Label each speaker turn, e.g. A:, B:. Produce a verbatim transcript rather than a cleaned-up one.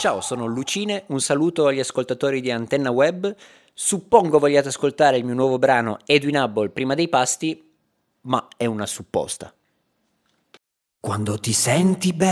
A: Ciao, sono Lucine, un saluto agli ascoltatori di Antenna Web. Suppongo vogliate ascoltare il mio nuovo brano Edwin Hubble prima dei pasti, ma è una supposta. Quando ti senti bene